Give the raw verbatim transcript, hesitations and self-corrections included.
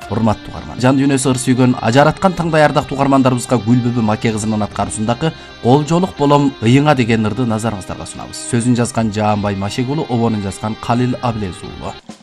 урматтуу угарман. Жан дүйнөсү ыр сүйгөн ажараткан таңдай ардактуу угармандарыбызга Гүлбүбү Маке кызынын аткаруусундагы Колжолук болом ыйыңа деген ырды назарыңыздарга сунабыз. Сөзүн жазган Жаанбай Машек уулу, обонун жазган Калил Абылез уулу.